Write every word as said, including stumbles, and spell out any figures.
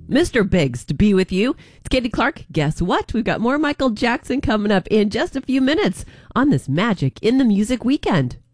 Mister Biggs to be with you. It's Katie Clark. Guess what? We've got more Michael Jackson coming up in just a few minutes on this Magic in the Music weekend.